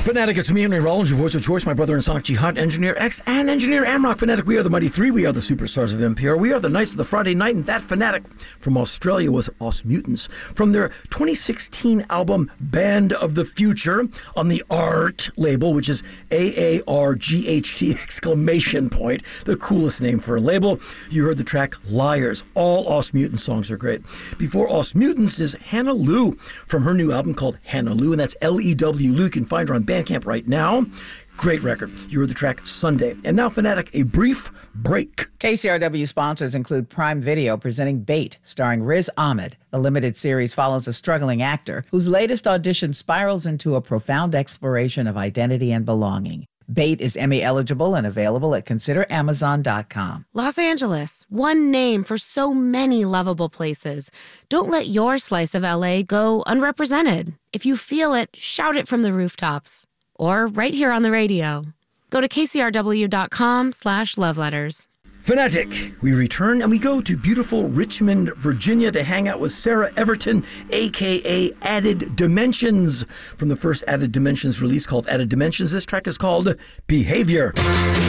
Fanatic, it's me, Henry Rollins, your voice of choice, my brother in Sonic Jihad, Engineer X, and Engineer Amrock. Fanatic, we are the Mighty Three, we are the superstars of NPR, we are the Knights of the Friday Night, and that Fanatic from Australia was Os Mutants. From their 2016 album, Band of the Future, on the ARGHT label, which is AARGHT exclamation point, the coolest name for a label. You heard the track Liars. All Os Mutants songs are great. Before Os Mutants is Hannah Lew from her new album called Hannah Lew, and that's Lew. You can find her on Bandcamp right now. Great record. You heard the track Sunday. And now, Fanatic, a brief break. KCRW sponsors include Prime Video presenting Bait, starring Riz Ahmed. The limited series follows a struggling actor whose latest audition spirals into a profound exploration of identity and belonging. Bait is Emmy eligible and available at consideramazon.com. Los Angeles, one name for so many lovable places. Don't let your slice of LA go unrepresented. If you feel it, shout it from the rooftops. Or right here on the radio. Go to kcrw.com/loveletters. Fanatic, we return and we go to beautiful Richmond, Virginia to hang out with Sarah Everton, a.k.a. Added Dimensions. From the first Added Dimensions release called Added Dimensions, this track is called Behavior.